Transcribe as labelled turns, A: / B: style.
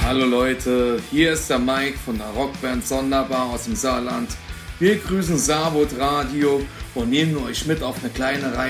A: Hallo Leute, hier ist der Mike von der Rockband Sonderbar aus dem Saarland. Wir grüßen Saarbrot Radio und nehmen euch mit auf eine kleine Reise